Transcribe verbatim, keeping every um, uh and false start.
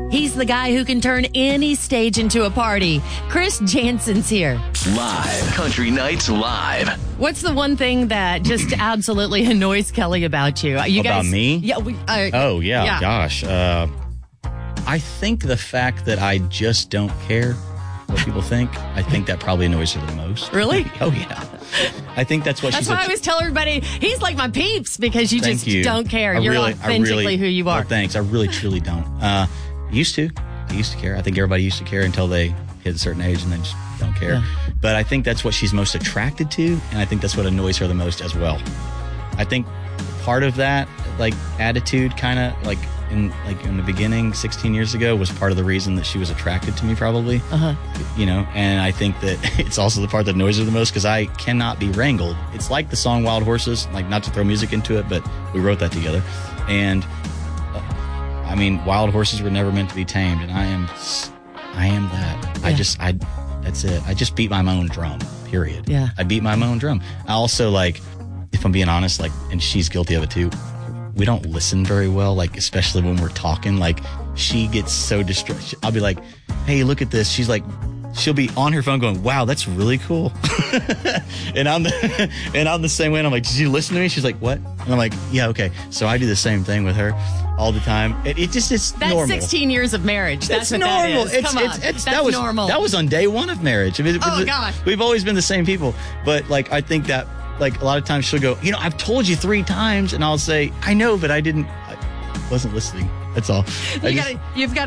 He's the guy who can turn any stage into a party. Chris Jansen's here. Live. Country Nights Live. What's the one thing that just absolutely annoys Kelly about you? You About guys, me? Yeah. We, uh, Oh, yeah, yeah. gosh. Uh, I think the fact that I just don't care what people think, I think that probably annoys her the most. Really? Oh, yeah. I think that's what That's she's... why a- I always tell everybody, he's like my peeps because you Thank just you. don't care. I You're really- I authentically really- who you are. Well, thanks. I really, truly don't. Uh, used to. I used to care. I think everybody used to care until they hit a certain age and then just don't care. Yeah. But I think that's what she's most attracted to, and I think that's what annoys her the most as well. I think part of that, like, attitude kind of, like, in like in the beginning, sixteen years ago, was part of the reason that she was attracted to me, probably. Uh-huh. You know, and I think that it's also the part that annoys her the most because I cannot be wrangled. It's like the song Wild Horses, like, not to throw music into it, but we wrote that together. And uh, I mean, wild horses were never meant to be tamed, and I am, I am that. I Yeah. just, I, that's it. I just beat my own drum, period. Yeah. I beat my own drum. I also, like, if I'm being honest, like, and she's guilty of it too, we don't listen very well, like, especially when we're talking. Like, she gets so distracted. I'll be like, hey, look at this. She's like, she'll be on her phone going, wow, that's really cool. and I'm the, and I'm the same way. And I'm like, did you listen to me? She's like, what? And I'm like, yeah, okay. So I do the same thing with her all the time. It, it just, it's That's normal. sixteen years of marriage. That's, That's what normal. that is. It's, Come on. it's, it's, That's that was, normal. That was on day one of marriage. I mean, it- Oh, it- gosh. We've always been the same people. But, like, I think that, like, a lot of times she'll go, you know, I've told you three times. And I'll say, I know, but I didn't, I wasn't listening. That's all. I you just- gotta, you've got